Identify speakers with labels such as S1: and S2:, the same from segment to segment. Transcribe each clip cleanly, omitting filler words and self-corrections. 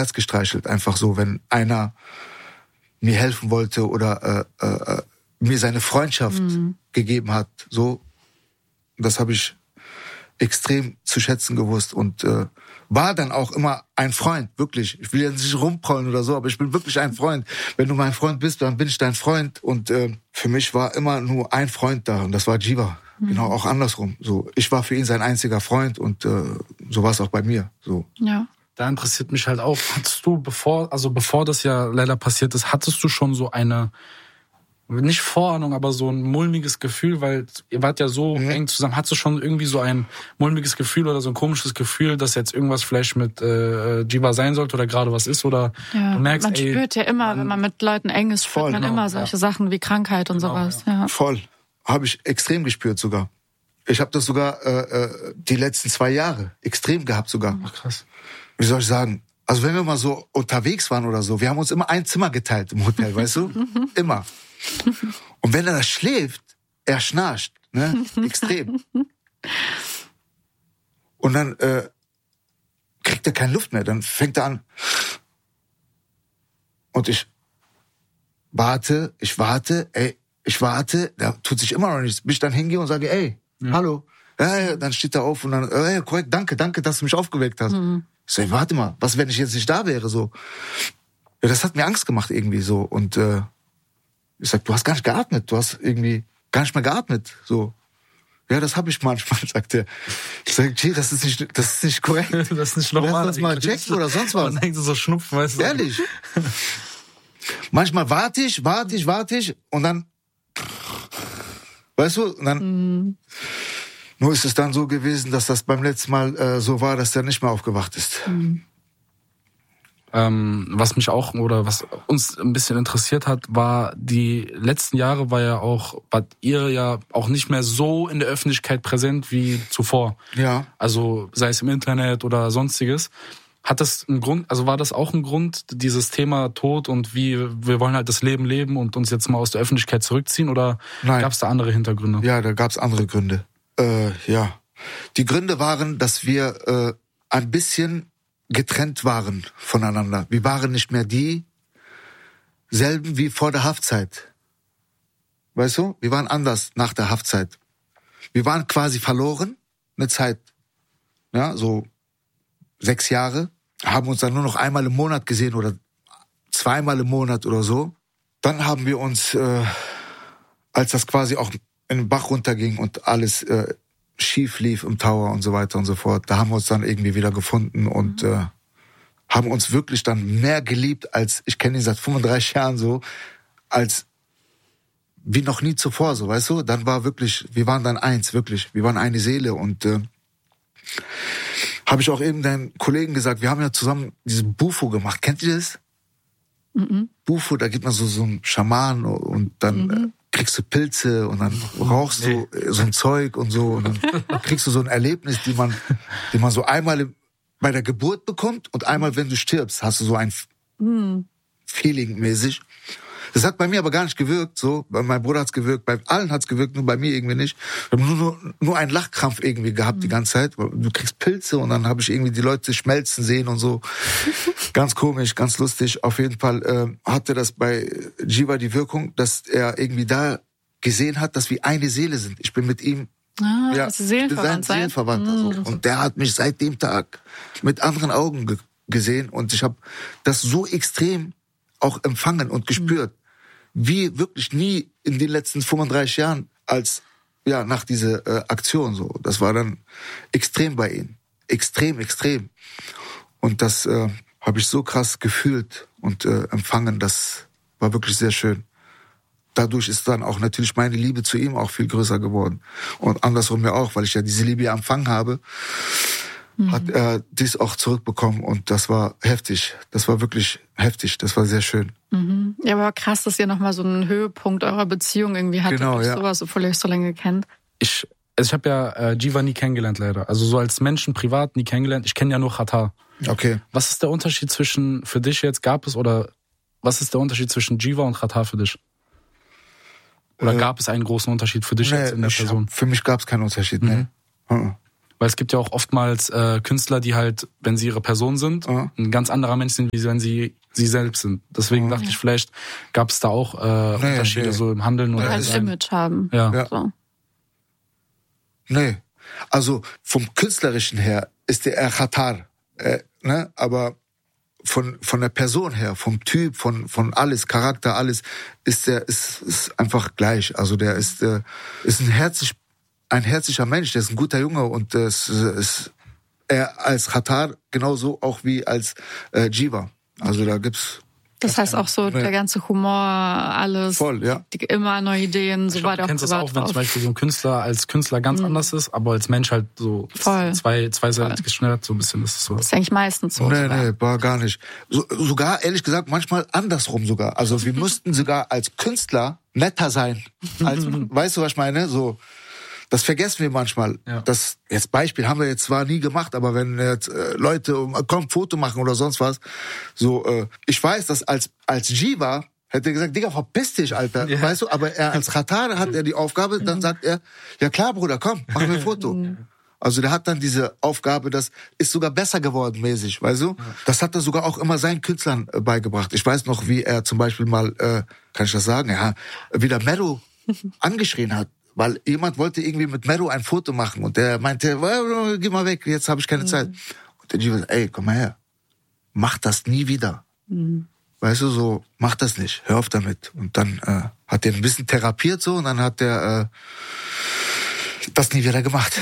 S1: Herz gestreichelt. Einfach so, wenn einer mir helfen wollte oder mir seine Freundschaft gegeben hat. So, das habe ich extrem zu schätzen gewusst und war dann auch immer ein Freund, wirklich. Ich will jetzt nicht rumprollen oder so, aber ich bin wirklich ein Freund. Wenn du mein Freund bist, dann bin ich dein Freund. Und für mich war immer nur ein Freund da und das war Djiva. Genau, auch andersrum. So, ich war für ihn sein einziger Freund und so war es auch bei mir. So.
S2: Ja.
S3: Da interessiert mich halt auch, hattest du, bevor das ja leider passiert ist, hattest du schon so eine, nicht Vorahnung, aber so ein mulmiges Gefühl, weil ihr wart ja so eng zusammen. Hattest du schon irgendwie so ein mulmiges Gefühl oder so ein komisches Gefühl, dass jetzt irgendwas vielleicht mit Djiva sein sollte oder gerade was ist? Oder
S2: ja,
S3: du merkst,
S2: man spürt ja immer, wenn man mit Leuten eng ist, spürt man immer solche Sachen wie Krankheit und sowas. Ja.
S1: Voll. Habe ich extrem gespürt sogar. Ich habe das sogar die letzten 2 Jahre extrem gehabt sogar.
S3: Ach, krass.
S1: Wie soll ich sagen? Also wenn wir mal so unterwegs waren oder so, wir haben uns immer ein Zimmer geteilt im Hotel, weißt du? Immer. Und wenn er da schläft, er schnarcht, ne? Extrem. Und dann kriegt er keine Luft mehr, dann fängt er an. Und ich warte, da tut sich immer noch nichts, bis ich dann hingehe und sage, ey, hallo. Ja, dann steht er auf und dann, korrekt, danke, dass du mich aufgeweckt hast. Ich sage, warte mal, was, wenn ich jetzt nicht da wäre, so. Ja, das hat mir Angst gemacht irgendwie so und ich sag, du hast gar nicht geatmet, du hast irgendwie gar nicht mehr geatmet, so. Ja, das habe ich manchmal, sagt er. Ich sage, das ist nicht korrekt.
S3: Das ist nicht normal.
S1: Lass uns mal checken oder sonst was.
S3: Man denkt so Schnupfen, weißt du.
S1: Ehrlich. Manchmal warte ich und dann, weißt du, und dann, nur ist es dann so gewesen, dass das beim letzten Mal so war, dass der nicht mehr aufgewacht ist.
S3: Was mich auch oder was uns ein bisschen interessiert hat, war die letzten Jahre wart ihr ja auch nicht mehr so in der Öffentlichkeit präsent wie zuvor.
S1: Ja.
S3: Also sei es im Internet oder sonstiges. Hat das einen Grund, also war das auch ein Grund, dieses Thema Tod und wie wir wollen halt das Leben leben und uns jetzt mal aus der Öffentlichkeit zurückziehen oder gab es da andere Hintergründe?
S1: Ja, da gab es andere Gründe. Ja. Die Gründe waren, dass wir ein bisschen getrennt waren voneinander. Wir waren nicht mehr dieselben wie vor der Haftzeit. Weißt du? Wir waren anders nach der Haftzeit. Wir waren quasi verloren, eine Zeit, ja, so 6 Jahre, haben uns dann nur noch einmal im Monat gesehen oder 2-mal im Monat oder so. Dann haben wir uns, als das quasi auch in den Bach runterging und alles schief lief im Tower und so weiter und so fort, da haben wir uns dann irgendwie wieder gefunden und haben uns wirklich dann mehr geliebt als, ich kenne ihn seit 35 Jahren so, als wie noch nie zuvor, so, weißt du? Dann war wirklich, wir waren dann eins, wirklich. Wir waren eine Seele und habe ich auch eben deinen Kollegen gesagt, wir haben ja zusammen diese Bufo gemacht. Kennt ihr das? Bufo, da gibt man so einen Schaman und dann kriegst du Pilze und dann rauchst du so ein Zeug und so und dann kriegst du so ein Erlebnis, die man so einmal bei der Geburt bekommt und einmal, wenn du stirbst, hast du so ein Feeling mäßig. Das hat bei mir aber gar nicht gewirkt, so. Bei meinem Bruder hat's gewirkt, bei allen hat's gewirkt, nur bei mir irgendwie nicht. Ich habe nur einen Lachkrampf irgendwie gehabt die ganze Zeit. Du kriegst Pilze und dann habe ich irgendwie die Leute schmelzen sehen und so. Ganz komisch, ganz lustig. Auf jeden Fall hatte das bei Djiva die Wirkung, dass er irgendwie da gesehen hat, dass wir eine Seele sind. Ich bin mit ihm Seelenverwandter. So. Und der hat mich seit dem Tag mit anderen Augen gesehen und ich habe das so extrem auch empfangen und gespürt, wie wirklich nie in den letzten 35 Jahren als nach dieser Aktion so. Das war dann extrem bei ihm, extrem. Und das habe ich so krass gefühlt und empfangen. Das war wirklich sehr schön. Dadurch ist dann auch natürlich meine Liebe zu ihm auch viel größer geworden. Und andersrum ja auch, weil ich ja diese Liebe empfangen habe, hat er dies auch zurückbekommen. Und das war heftig. Das war wirklich heftig. Das war sehr schön.
S2: Ja, aber krass, dass ihr nochmal so einen Höhepunkt eurer Beziehung irgendwie hattet.
S1: Genau, ja.
S2: Sowas, obwohl ihr euch so lange kennt.
S3: Ich habe ja Djiva nie kennengelernt, leider. Also so als Menschen privat nie kennengelernt. Ich kenne ja nur Xatar.
S1: Okay.
S3: Was ist der Unterschied für dich jetzt, was ist der Unterschied zwischen Djiva und Xatar für dich? Oder gab es einen großen Unterschied für dich jetzt in der Person?
S1: Für mich gab es keinen Unterschied, ne.
S3: Weil es gibt ja auch oftmals Künstler, die halt, wenn sie ihre Person sind, ein ganz anderer Mensch sind, wie wenn sie selbst sind. Deswegen dachte ich, vielleicht gab es da auch Unterschiede so im Handeln.
S2: Oder als Image haben.
S3: Ja.
S2: So.
S1: Nee. Also vom Künstlerischen her ist der Khatar, ne? Aber von der Person her, vom Typ, von alles, Charakter, alles, ist einfach gleich. Also der ist ein herzlicher Mensch, der ist ein guter Junge und ist er als Khatar genauso auch wie als Jiva. Also da gibt's.
S2: Das heißt auch so, der ganze Humor, alles.
S1: Voll, ja.
S2: Immer neue Ideen, so weiter.
S3: Du kennst das auch, wenn zum Beispiel so ein Künstler als Künstler ganz anders ist, aber als Mensch halt so zweiseitig geschnellert, so ein bisschen ist es so.
S2: Das ist eigentlich meistens so.
S1: Nee, war gar nicht. Sogar, ehrlich gesagt, manchmal andersrum sogar. Also wir müssten sogar als Künstler netter sein. Weißt du, was ich meine? So. Das vergessen wir manchmal. Ja. Das jetzt Beispiel haben wir jetzt zwar nie gemacht, aber wenn jetzt Leute Foto machen oder sonst was, so ich weiß, dass als Jiva hätte er gesagt, Digga, verpiss dich, Alter, weißt du, aber er als Khatar hat er die Aufgabe, dann sagt er, ja klar, Bruder, komm, mach mir ein Foto. Also der hat dann diese Aufgabe, das ist sogar besser geworden mäßig, weißt du? Das hat er sogar auch immer seinen Künstlern beigebracht. Ich weiß noch, wie er zum Beispiel mal, kann ich das sagen, wieder Mero angeschrien hat. Weil jemand wollte irgendwie mit Mero ein Foto machen und der meinte, geh mal weg, jetzt habe ich keine Zeit. Und der Jiva, ey, komm mal her, mach das nie wieder. Weißt du, so, mach das nicht, hör auf damit. Und dann hat er ein bisschen therapiert so und dann hat er das nie wieder gemacht.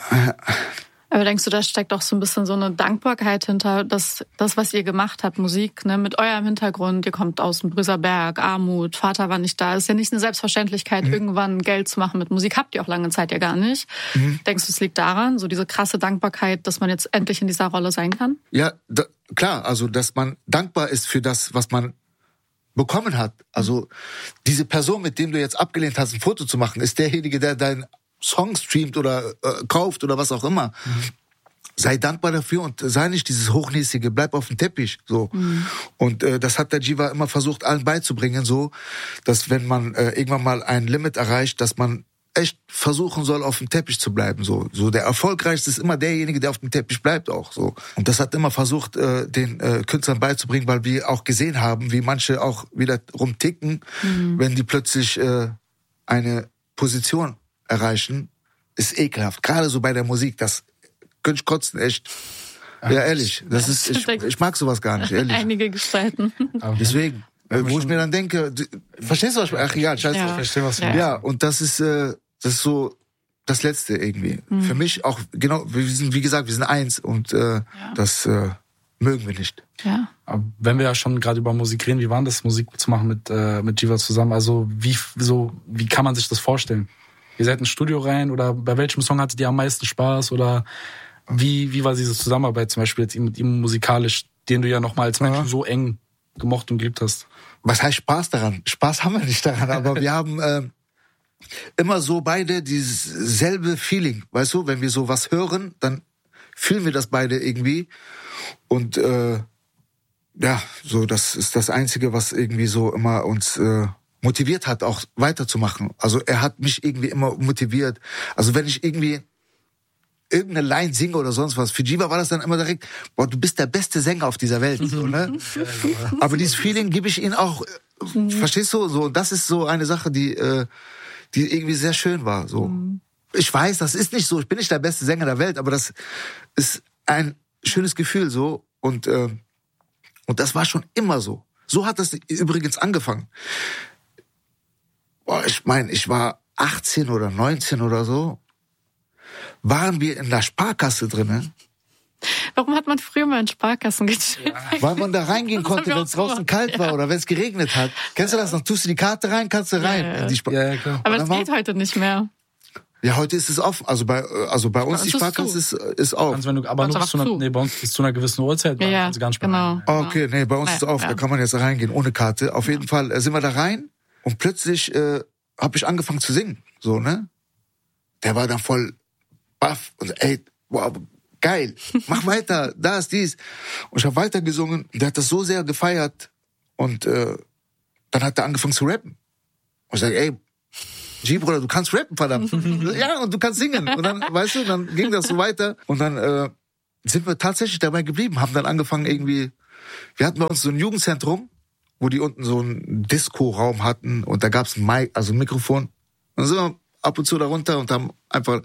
S2: Aber denkst du, da steckt auch so ein bisschen so eine Dankbarkeit hinter, das, was ihr gemacht habt, Musik, ne, mit eurem Hintergrund, ihr kommt aus dem Brüsselberg, Armut, Vater war nicht da, ist ja nicht eine Selbstverständlichkeit, irgendwann Geld zu machen mit Musik, habt ihr auch lange Zeit ja gar nicht. Denkst du, es liegt daran, so diese krasse Dankbarkeit, dass man jetzt endlich in dieser Rolle sein kann?
S1: Ja, klar, also dass man dankbar ist für das, was man bekommen hat. Also diese Person, mit dem du jetzt abgelehnt hast, ein Foto zu machen, ist derjenige, der dein Song streamt oder kauft oder was auch immer. Sei dankbar dafür und sei nicht dieses Hochnäsige, bleib auf dem Teppich. So. Und das hat der Jiva immer versucht, allen beizubringen, so, dass wenn man irgendwann mal ein Limit erreicht, dass man echt versuchen soll, auf dem Teppich zu bleiben. So der Erfolgreichste ist immer derjenige, der auf dem Teppich bleibt auch. So. Und das hat immer versucht, den Künstlern beizubringen, weil wir auch gesehen haben, wie manche auch wieder rumticken, wenn die plötzlich eine Position erreichen, ist ekelhaft. Gerade so bei der Musik, das könnte ich kotzen, echt. Ja, ehrlich. Das ist, ich mag sowas gar nicht, ehrlich.
S2: Einige Gestalten.
S1: Deswegen, wo ich mir dann denke, verstehst du was? Ach egal, scheiße.
S3: Ich verstehe, was du
S1: meinst. Ja, und das ist so das Letzte irgendwie. Für mich auch, genau, wir sind, wie gesagt, wir sind eins und das mögen wir nicht.
S2: Ja.
S3: Aber wenn wir ja schon gerade über Musik reden, wie war das, Musik zu machen mit Jiva zusammen? Also wie kann man sich das vorstellen? Ihr seid ins Studio rein oder bei welchem Song hattet ihr am meisten Spaß oder wie war diese Zusammenarbeit zum Beispiel jetzt mit ihm musikalisch, den du ja nochmal als Mensch so eng gemocht und geliebt hast?
S1: Was heißt Spaß daran? Spaß haben wir nicht daran, aber wir haben immer so beide dieses selbe Feeling, weißt du? Wenn wir so was hören, dann fühlen wir das beide irgendwie und so das ist das Einzige, was irgendwie so immer uns motiviert hat, auch weiterzumachen. Also er hat mich irgendwie immer motiviert. Also wenn ich irgendwie irgendeine Line singe oder sonst was, für Jiva war das dann immer direkt, boah, du bist der beste Sänger auf dieser Welt. So, ne? Aber dieses Feeling gebe ich ihnen auch, verstehst du? So, das ist so eine Sache, die irgendwie sehr schön war. So. Ich weiß, das ist nicht so, ich bin nicht der beste Sänger der Welt, aber das ist ein schönes Gefühl so und das war schon immer so. So hat das übrigens angefangen. Ich meine, ich war 18 oder 19 oder so, waren wir in der Sparkasse drinnen.
S2: Warum hat man früher mal in Sparkassen gechillt?
S1: Weil man da reingehen konnte, wenn es draußen kalt war oder wenn es geregnet hat. Kennst du das noch? Tust du die Karte rein, kannst du rein.
S2: Ja.
S1: In die
S3: klar.
S2: Aber das geht heute nicht mehr.
S1: Ja, heute ist es offen. Also bei uns die Sparkasse ist auf.
S3: Bei uns ist zu einer gewissen Uhrzeit.
S2: Ja,
S3: also gar nicht
S2: genau.
S1: Okay, nee, bei uns ist es auf. Da kann man jetzt reingehen, ohne Karte. Auf jeden Fall sind wir da rein. Und plötzlich habe ich angefangen zu singen, so, ne? Der war dann voll baff und ey, wow, geil, mach weiter, da ist dies. Und ich habe weiter gesungen, der hat das so sehr gefeiert und dann hat er angefangen zu rappen. Und ich sage, ey, G-Bruder, du kannst rappen, verdammt. Ja, und du kannst singen. Und dann, weißt du, dann ging das so weiter. Und dann sind wir tatsächlich dabei geblieben, haben dann angefangen irgendwie, wir hatten bei uns so ein Jugendzentrum, wo die unten so einen Disco-Raum hatten und da gab's ein Mic, also ein Mikrofon. Und dann sind wir ab und zu da runter und haben einfach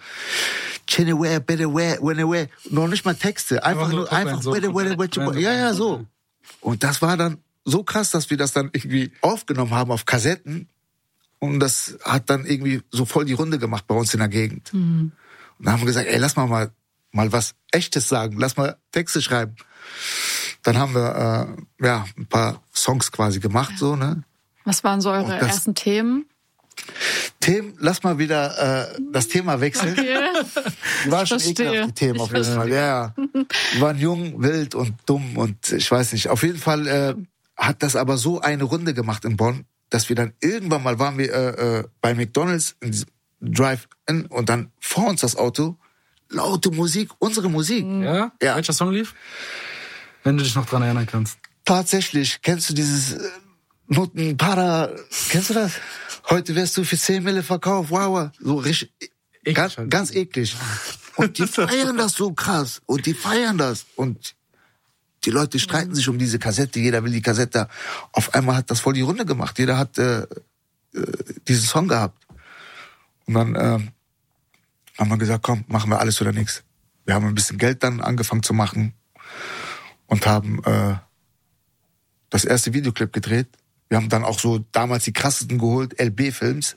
S1: noch nicht mal Texte, einfach ja, so. Und das war dann so krass, dass wir das dann irgendwie aufgenommen haben auf Kassetten und das hat dann irgendwie so voll die Runde gemacht bei uns in der Gegend. Und dann haben wir gesagt, ey, lass mal was Echtes sagen, lass mal Texte schreiben. Dann haben wir ein paar Songs quasi gemacht, so, ne?
S2: Was waren so eure ersten Themen?
S1: Lass mal wieder das Thema wechseln. Okay. Die waren schon ekelhaft, die Themen auf jeden Fall. Ja. Die waren jung, wild und dumm und ich weiß nicht. Auf jeden Fall hat das aber so eine Runde gemacht in Bonn, dass wir dann irgendwann mal waren wir bei McDonald's in diesem Drive-In und dann vor uns das Auto, laute Musik, unsere Musik.
S3: Ja? Welcher Song lief? Wenn du dich noch dran erinnern kannst.
S1: Tatsächlich, kennst du dieses Notenpara, kennst du das? Heute wirst du für 10 Mille verkauft, wow, so richtig, ganz eklig. Und die feiern das so krass, und die feiern das, und die Leute streiten sich um diese Kassette, jeder will die Kassette. Auf einmal hat das voll die Runde gemacht, jeder hat diesen Song gehabt. Und dann haben wir gesagt, komm, machen wir alles oder nichts. Wir haben ein bisschen Geld dann angefangen zu machen und haben das erste Videoclip gedreht. Wir haben dann auch so damals die krassesten geholt, LB-Films.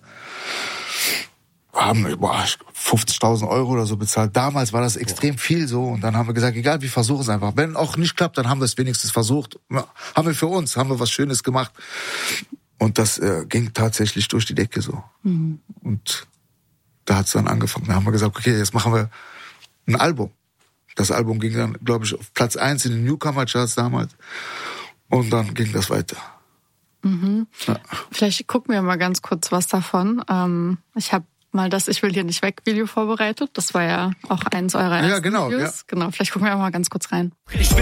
S1: Haben 50.000 Euro oder so bezahlt. Damals war das extrem viel so. Und dann haben wir gesagt, egal, wir versuchen es einfach. Wenn auch nicht klappt, dann haben wir es wenigstens versucht. Haben wir für uns, haben wir was Schönes gemacht. Und das ging tatsächlich durch die Decke so. Mhm. Und da hat es dann angefangen. Da haben wir gesagt, okay, jetzt machen wir ein Album. Das Album ging dann, glaube ich, auf Platz 1 in den Newcomer-Charts damals. Und dann ging das weiter.
S2: Mhm. Ja. Vielleicht gucken wir mal ganz kurz was davon. Ich habe mal das Ich will hier nicht weg Video vorbereitet. Das war ja auch eins eurer ersten Videos. Ja. Genau, vielleicht gucken wir mal ganz kurz rein.